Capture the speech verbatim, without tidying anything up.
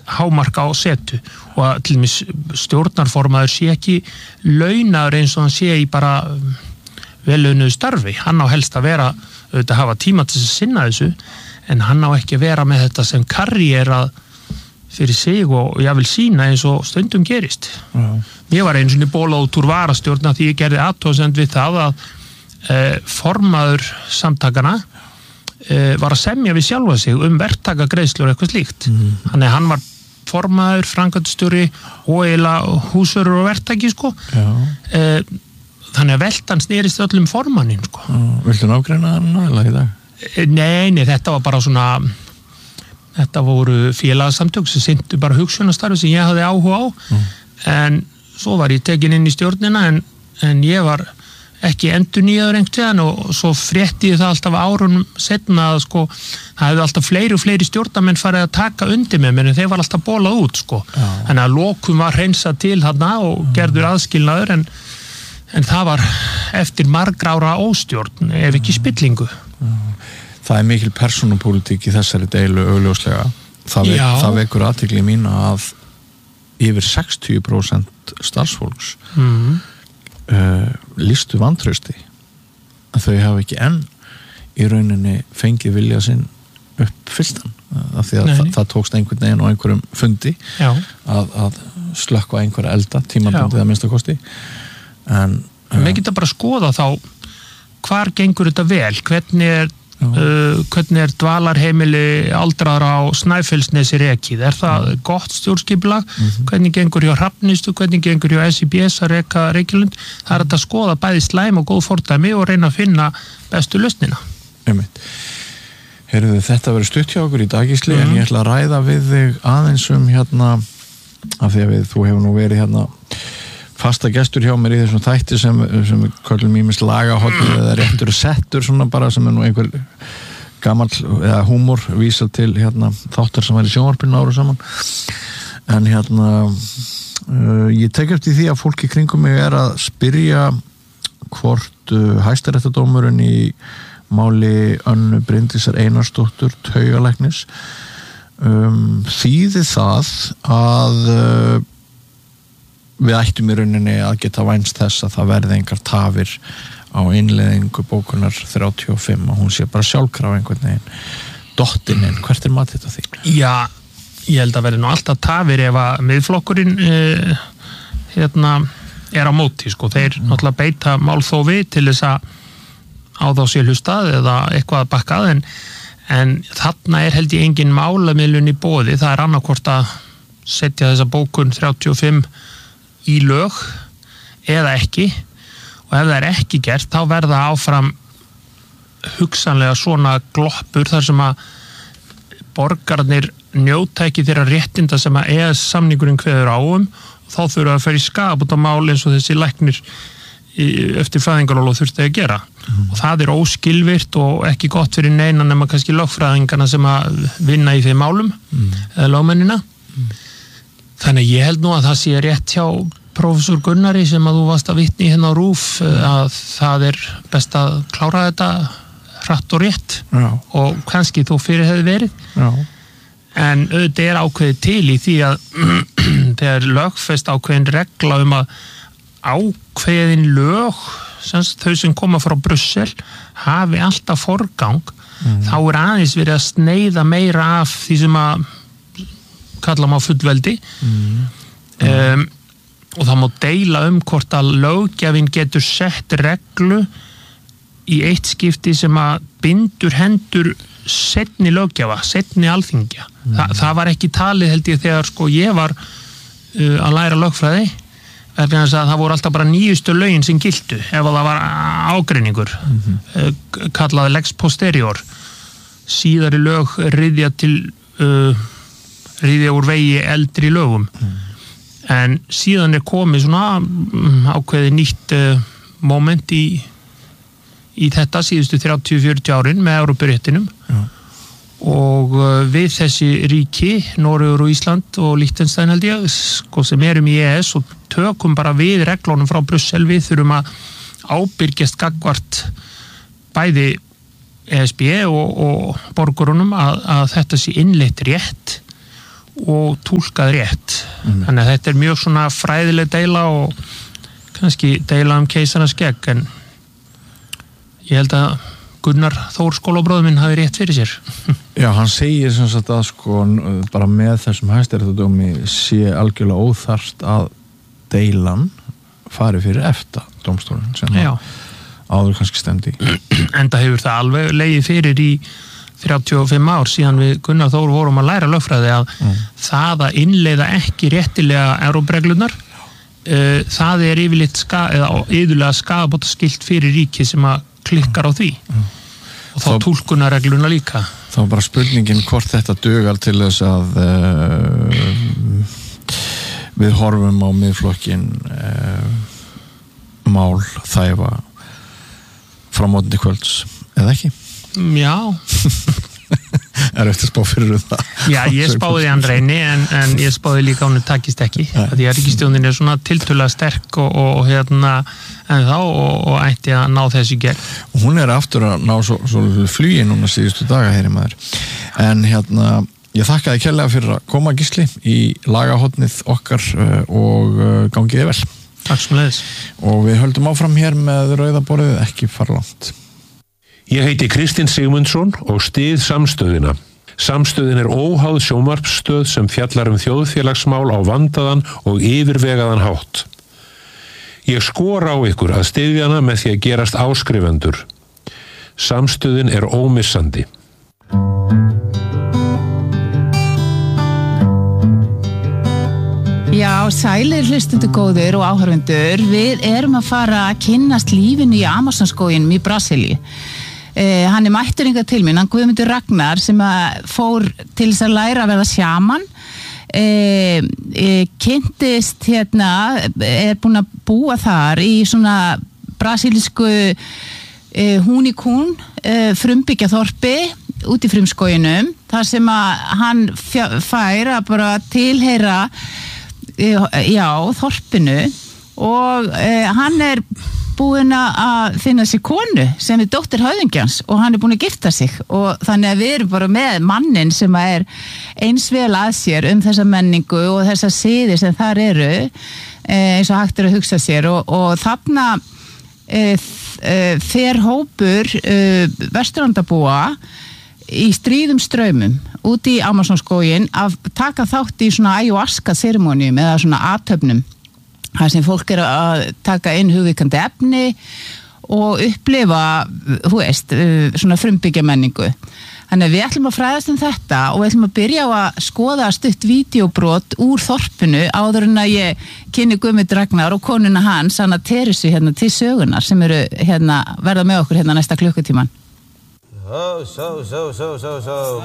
hámark á setu og að til dæmis stjórnarformaður sé ekki launaður eins og hann sé í bara velaunuðu starfi. Hann á helst að vera, auðvitað hafa tíma til að sinna þessu, en hann á ekki að vera með þetta sem karriera fyrir sig og ég vil sína eins og stundum gerist. Já. Ég var einu sinni bólað út úr varastjórna því ég gerði athugasemd við það að e, formaður samtakana e, var að semja við sjálfa sig um verktakagreiðslur eitthvað slíkt. Mm. Þannig að hann var formaður, framkvæmdastjóri og eiginlega húsvörður og verktaki sko. E, þannig að veltan snerist öllum formannin sko. Já. Viltu nágreina hann eða í dag? E, nei, nei, þetta var bara svona þetta voru félagasamtök sem syntu bara hugsunastarfi sem ég hafði áhuga á mm. en svo var ég tekin inn í stjórnina en, en ég var ekki endurnýjaður einhvern tíðan og svo frétti ég það alltaf árunum setna að sko það hefði alltaf fleiri og fleiri stjórnarmenn farið að taka undir með mér en þeir var alltaf bólað út sko Já. En að lokum var hreinsað til þarna og mm. gerður aðskilnaður en, en það var eftir margra ára óstjórn ef ekki spillingu mm. Það er mikil persónupólitík í þessari deilu augljóslega. Það, vek, það vekur athygli mína að yfir sextíu prósent starfsfólks mm. uh, lýstu vantrausti. Þau hafa ekki enn í rauninni fengið vilja sinn uppfylltan. Af því að það, það tókst einhvern veginn á einhverjum fundi að, að slökkva einhverja elda, tímabundið að minnsta kosti. En uh, við getum bara að skoða þá hvar gengur þetta vel, hvernig er Uh, hvernig er dvalarheimili aldraðra á Snæfellsnesi rekið er það mm. gott stjórnskipulag mm-hmm. hvernig gengur hjá Hrafnistu, hvernig gengur hjá S I B S að reka Reykjalund það er að skoða bæði slæm og góð fordæmi og reyna að finna bestu lausnina Einmitt. Heyrðu, þetta verður stutt hjá okkur í dagisli mm. en ég ætla að ræða við þig aðeins um hérna af því að við, þú hefur nú verið hérna fasta gestur hjá mér í þessum þætti sem, sem við kallum ímis lagahotn eða réttur settur svona bara sem er nú einhver gamall eða húmor vísa til hérna þáttar sem var í sjónvarpinu ára saman en hérna uh, ég tek eftir því að fólki kringum mig er að spyrja hvort uh, hæstaréttardómurinn í máli Önnu Bryndísar Einarsdóttur taugalæknis um, þýði það að uh, við ættum í rauninni að geta vænst þess að það verði engar tafir á innleiðingu bókunar þrjátíu og fimm og hún sé bara sjálfkrafa einhvern veginn dottininn, hvert er matið þetta þig? Já, ég held að verði nú alltaf tafir ef að miðflokkurinn uh, hérna er á móti sko, þeir mm. náttúrulega beita málþófi til þess að á þá sé hlustað eða eitthvað bakkað en, en þarna er held ég engin málamiðlun í boði, það er annarkvort að setja þessa bókun þrjátíu og fimm í lög eða ekki og ef það er ekki gert þá verða áfram hugsanlega svona gloppur þar sem að borgarnir njóta ekki þeirra réttinda sem að E E S-samningurinn kveður á um og þá þurfa að fara í skaðabótamál eins og þessi læknir eftir fæðingarorlof þurfti að gera mm. og það er óskilvirt og ekki gott fyrir neina nema kannski lögfræðingarna sem að vinna í þeim málum mm. eða lögmennina mm. Þannig ég held nú að það sé rétt hjá prófessor Gunnari sem að þú varst að vitni hérna á RÚV að það er best að klára þetta hratt og rétt Já. Og kannski þó fyrir hefði verið Já. En auðvitað er ákveðið til í því að þegar lögfest ákveðin regla um að ákveðin lög sem þau sem koma frá Brussel hafi alltaf forgang mm. þá er aðeins verið að sneiða meira af því sem að kalla má fullveldi mm. um, og það má deila um hvort að löggjafinn getur sett reglu í eitt skipti sem að bindur hendur seinni löggjafa, seinni alþingja mm. Þa, það var ekki talið held ég þegar sko ég var uh, að læra lögfræði vegna þess að það voru alltaf bara nýjustu lögin sem giltu ef það var ágreiningur mm-hmm. uh, kallaði lex posterior síðari lög riðja til uh, riðja úr vegi eldri lögum mm. en síðan er komið svona ákveði nýtt uh, moment í, í þetta síðustu þrjátíu til fjörutíu árin með Evrópuréttinum mm. og uh, við þessi ríki, Noregur og Ísland og Liechtenstein held ég sko, sem erum í E E S og tökum bara við reglunum frá Brussel við þurfum að ábyrgjast gagnvart bæði E S B og, og borgurunum að, að þetta sé innleitt rétt og túlkað rétt mm. þannig að þetta er mjög svona fræðileg deila og kannski deila um keisarans skegg en ég held að Gunnar Þór skólabróður minn hafi rétt fyrir sér. Já, hann segir sem sagt að sko bara með þessum hæstaréttardómi sé algjörlega óþarft að deilan fari fyrir EFTA dómstólinn sem áður kannski stemdi. Enda hefur það alveg legið fyrir í þrjátíu og fimm ár síðan við Gunnar Þór vorum að læra lögfræði að mm. það að innleiða ekki réttilega Evrópureglunar uh, það er yfirleitt ska, eða yfirlega skaðabótaskylt fyrir ríki sem að klikkar á því mm. og þá, þá túlkunarregluna líka. Þá bara spurningin hvort þetta dugar til þess að uh, við horfum á miðflokkin uh, mál þæfa frá mótni kvölds, eða ekki? Já. Er eftir spá fyrir það? Já, ég spáði hann reyni en, en ég spáði líka hann takist ekki. Því að ríkisstjórnin er svona tiltölulega sterk og, og hérna en þá og, og ætti að ná þessi gegn. Og hún er aftur að ná svo, svo flugi núna síðustu daga heyri maður. En hérna, ég þakka þér kærlega fyrir að koma Gísli í lagahotnið okkar og gangiði vel. Takk sem leiðis. Og við höldum áfram hér með rauðaborðið, ekki fara langt. Ég heiti Kristinn Sigmundsson og styð Samstöðina. Samstöðin er óháð sjónvarpsstöð sem fjallar um þjóðfélagsmál á vandaðan og yfirvegaðan hátt. Ég skora á ykkur að styðja hana með því að gerast áskrifendur. Samstöðin er ómissandi. Já, sælir hlustundur góður og áhorfendur. Við erum að fara að kynnast lífinu í Amazonskóginum í Brasilíu. Eh, hann er mættur hingað til mín, hann Guðmundur Ragnar sem að fór til þess að læra að verða sjaman. Eh, eh, kynntist hérna, er búin að búa þar í svona brasilísku eh, húnikún eh, frumbyggjaþorpi út í frumskóginum, þar sem að hann fær að bara tilheyra já, þorpinu og eh, hann er búinn að finna sér konu sem er dóttir höfðingjans og hann er búinn að gifta sig og þannig að við erum bara með mannin sem er eins vel að sér um þessa menningu og þessa siði sem þar eru eh, eins og hægt er að hugsa sér og, og þarna eh, fer hópur eh, vesturlandabúa í stríðum straumum út í Amazonskógin að taka þátt í svona ayahuasca ceremoníum eða svona athöfnum þar sem fólk er að taka inn hugvíkandi efni og upplifa, þú veist, svona frumbyggja menningu. Þannig að við ætlum að fræðast um þetta og við ætlum að byrja á að skoða stutt vídeóbrot úr þorpinu áður en að ég kynni Guðmund Ragnar og konuna hans, Anna Teresu hérna til sögunar sem eru hérna verða með okkur hérna næsta klukkutíman. Oh, so, so, so, so, so.